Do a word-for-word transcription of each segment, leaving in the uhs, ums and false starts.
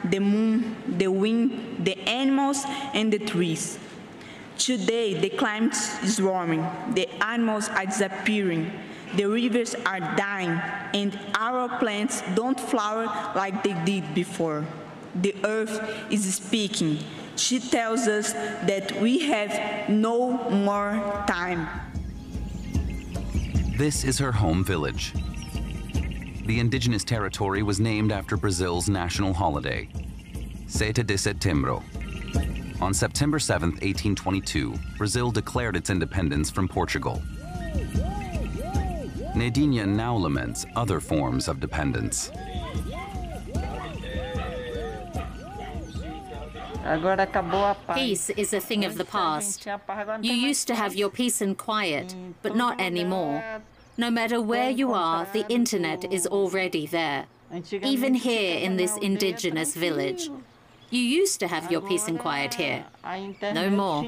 the moon, the wind, the animals, and the trees. Today, the climate is warming, the animals are disappearing, the rivers are dying, and our plants don't flower like they did before. The earth is speaking. She tells us that we have no more time. This is her home village. The indigenous territory was named after Brazil's national holiday, sete de Setembro. On September seventh, eighteen twenty-two, Brazil declared its independence from Portugal. Nadinha now laments other forms of dependence. Peace is a thing of the past. You used to have your peace and quiet, but not anymore. No matter where you are, the internet is already there. Even here in this indigenous village. You used to have your peace and quiet here. No more.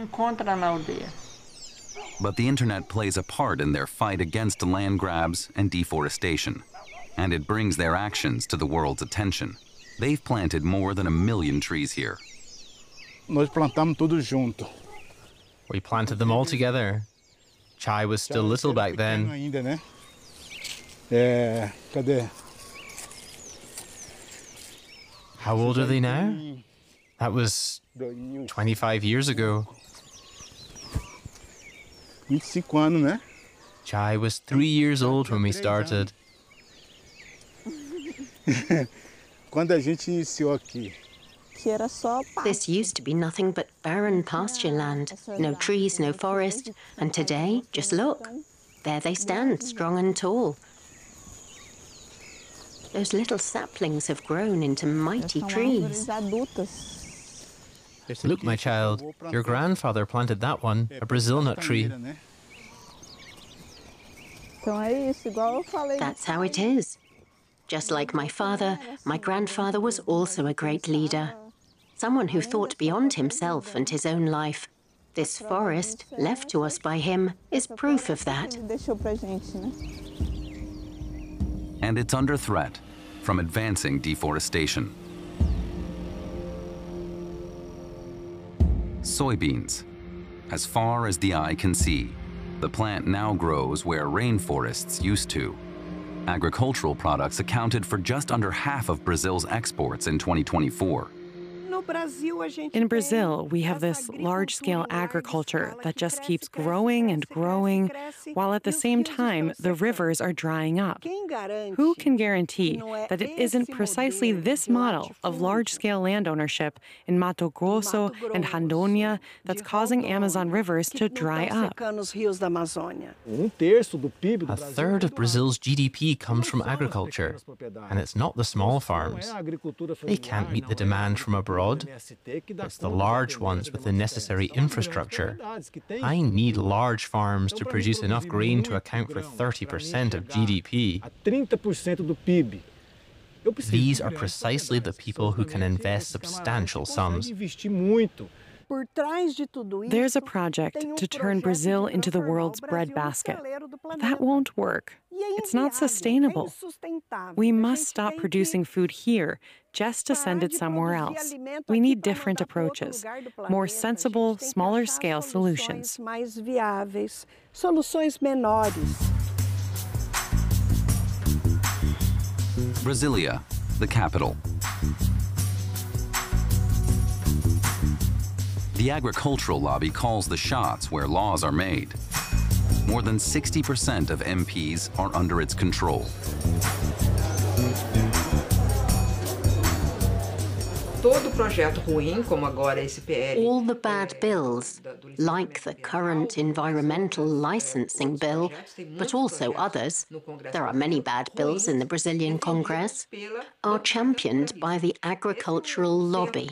But the internet plays a part in their fight against land grabs and deforestation, and it brings their actions to the world's attention. They've planted more than a million trees here. Nós plantamos tudo junto. We planted them all together. Chai was still little back then. Ainda, né? É, cadê? How old are they now? That was twenty-five years ago. vinte e cinco anos, né? Chai was three years old when we started. Quando a gente iniciou aqui. This used to be nothing but barren pasture land, no trees, no forest, and today, just look, there they stand, strong and tall. Those little saplings have grown into mighty trees. Look, my child, your grandfather planted that one, a Brazil nut tree. That's how it is. Just like my father, my grandfather was also a great leader. Someone who thought beyond himself and his own life. This forest, left to us by him, is proof of that. And it's under threat from advancing deforestation. Soybeans. As far as the eye can see, the plant now grows where rainforests used to. Agricultural products accounted for just under half of Brazil's exports in twenty twenty-four. In Brazil, we have this large-scale agriculture that just keeps growing and growing, while at the same time, the rivers are drying up. Who can guarantee that it isn't precisely this model of large-scale land ownership in Mato Grosso and Rondônia that's causing Amazon rivers to dry up? A third of Brazil's G D P comes from agriculture, and it's not the small farms. They can't meet the demand from abroad. It's the large ones with the necessary infrastructure. I need large farms to produce enough grain to account for thirty percent of G D P. These are precisely the people who can invest substantial sums. There's a project to turn Brazil into the world's breadbasket. But that won't work. It's not sustainable. We must stop producing food here just to send it somewhere else. We need different approaches, more sensible, smaller-scale solutions. Brasilia, the capital. The agricultural lobby calls the shots where laws are made. More than sixty percent of M Ps are under its control. All the bad bills, like the current environmental licensing bill, but also others, there are many bad bills in the Brazilian Congress, are championed by the agricultural lobby.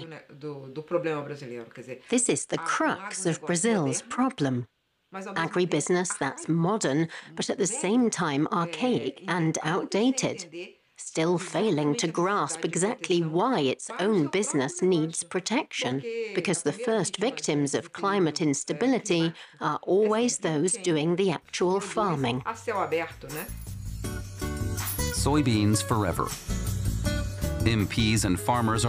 This is the crux of Brazil's problem. Agribusiness that's modern, but at the same time archaic and outdated, still failing to grasp exactly why its own business needs protection, because the first victims of climate instability are always those doing the actual farming. Soybeans forever. M Ps and farmers are